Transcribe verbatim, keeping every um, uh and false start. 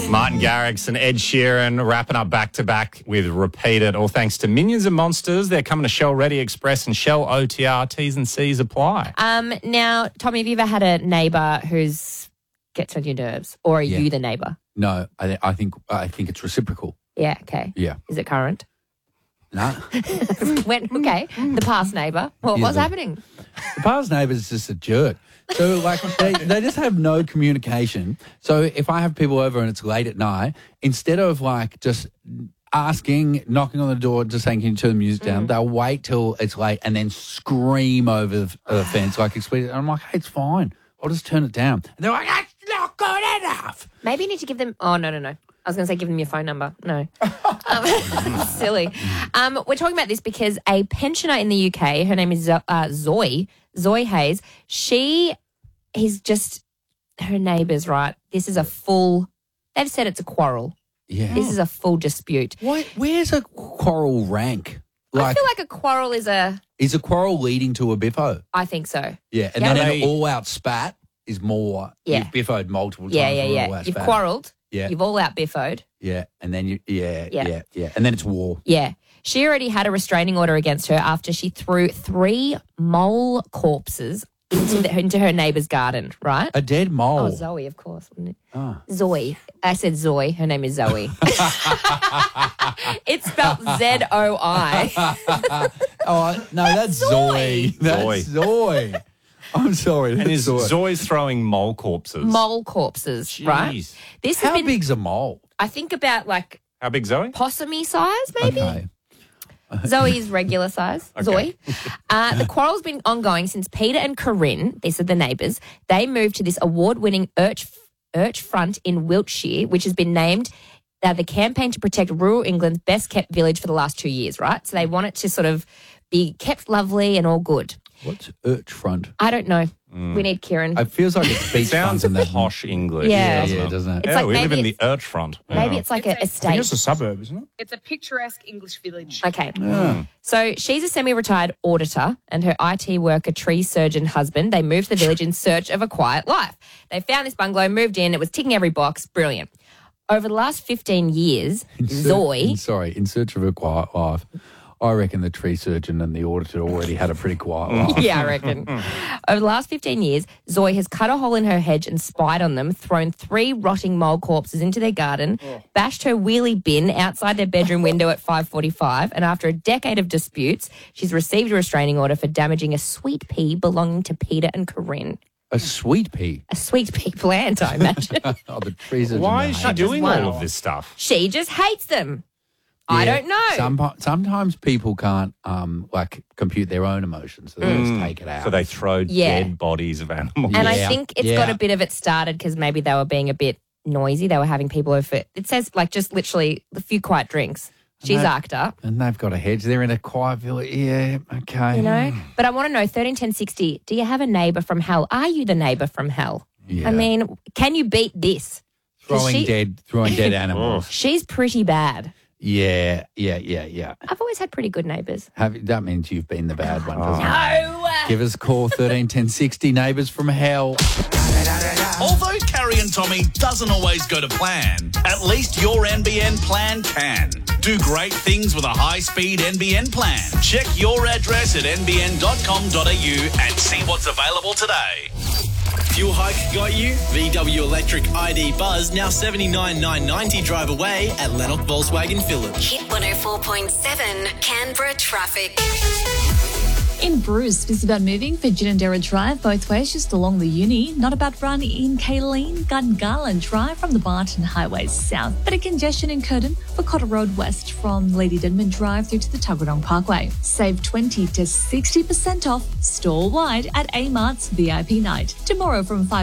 Martin Garrix and Ed Sheeran wrapping up back-to-back with Repeat It, all thanks to Minions and Monsters. They're coming to Shell Ready Express and Shell O T R. T's and C's apply. Um, now, Tommy, have you ever had a neighbour who's gets on your nerves, or are Yeah. you the neighbour? No, I, I think I think it's reciprocal. Yeah, okay. Yeah. Is it current? No. when, okay, the past neighbour. What, Yeah, what's the- happening? The past neighbour's just a jerk. So, like, they, they just have no communication. So if I have people over and it's late at night, instead of, like, just asking, knocking on the door, just saying, can you turn the music down, Mm. they'll wait till it's late and then scream over the, the fence, like, expect- I'm like, hey, it's fine. I'll just turn it down. And they're like, that's not good enough. Maybe you need to give them. Oh no, no, no. I was going to say give them your phone number. No, um, silly. Um, we're talking about this because a pensioner in the U K, her name is Zo- uh, Zoe, Zoe Hayes. She, he's just her neighbours. Right, this is a full. They've said it's a quarrel. Yeah. This is a full dispute. Why, where's a quarrel rank? I Like, feel like a quarrel is a. is a quarrel leading to a biffo? I think so. Yeah, and Yeah. then They- an all-out spat is more. Yeah. You've biffoed multiple times. Yeah, yeah, for an yeah. all-out You've spat. quarrelled. Yeah. You've all out biffoed. Yeah, and then you, yeah, Yeah. yeah, yeah, and then it's war. Yeah. She already had a restraining order against her after she threw three mole corpses into, the, into her neighbour's garden, right? A dead mole. Oh, Zoe, of course. Wasn't it? Oh. Zoe. I said Zoe. Her name is Zoe. It's spelled Z O I. Oh, no, that's Zoe. Zoe. That's Zoe. I'm sorry. And That's is Zoe. Zoe's throwing mole corpses? Mole corpses, right? Jeez. This has How been, big's a mole? I think, about like How big, Zoe? possum-y size, maybe? Okay. Zoe is regular size. Okay. Zoe. Uh, the quarrel's been ongoing since Peter and Corinne, these are the neighbours, they moved to this award-winning Urch, Urch Front in Wiltshire, which has been named uh, the campaign to protect rural England's best-kept village for the last two years, right? So they want it to sort of be kept lovely and all good. What's Urch Front? I don't know. We need Kieran. It feels like it's beach Sounds front in that. posh English. Yeah. Yeah, yeah, doesn't it? It's Yeah, like we live maybe in the it's- Urch Front. Maybe Yeah. it's like an I think estate. it's a suburb, isn't it? It's a picturesque English village. Okay. Yeah. So she's a semi-retired auditor and her I T worker, tree surgeon husband, they moved to the village in search of a quiet life. They found this bungalow, moved in, it was ticking every box. Brilliant. Over the last fifteen years, In ser- Zoe... in- sorry, in search of a quiet life. I reckon the tree surgeon and the auditor already had a pretty quiet life. Yeah, I reckon. Over the last fifteen years, Zoe has cut a hole in her hedge and spied on them, thrown three rotting mole corpses into their garden, bashed her wheelie bin outside their bedroom window at five forty-five, and after a decade of disputes, she's received a restraining order for damaging a sweet pea belonging to Peter and Corinne. A sweet pea. A sweet pea plant, I imagine. Oh, the tree surgeon. Why no, is she hey. doing one. all of this stuff? She just hates them. I Yeah, don't know. Some, sometimes people can't um, like compute their own emotions, so they just take it out. So they throw Yeah. dead bodies of animals. And I Yeah, think it's yeah. got a bit of it started because maybe they were being a bit noisy. They were having people over. It says like just literally a few quiet drinks. She's that- arced up, and they've got a hedge. They're in a quiet village. Yeah, okay. you know. But I want to know, thirteen ten sixty, do you have a neighbour from hell? Are you the neighbour from hell? Yeah. I mean, can you beat this? 'Cause throwing she- dead, throwing dead animals. She's pretty bad. Yeah, yeah, yeah, yeah. I've always had pretty good neighbours. Have, that means you've been the bad one, doesn't it? No. Give us a call, thirteen ten sixty, neighbours from hell. Although Carrie and Tommy doesn't always go to plan, at least your N B N plan can. Do great things with a high-speed N B N plan. Check your address at n b n dot com dot a u and see what's available today. Fuel hike got you? V W Electric I D Buzz now seventy-nine nine ninety drive away at Lennox Volkswagen Philips. Hit one oh four point seven Canberra traffic. In Bruce, this is about moving for Ginninderra Drive both ways just along the uni. Not a bad run in Kayleen, Gungarland Drive from the Barton Highway south. Bit of congestion in Curtin for Cotter Road west from Lady Denman Drive through to the Tuggeranong Parkway. Save twenty to sixty percent off store-wide at A Mart's V I P night. Tomorrow from five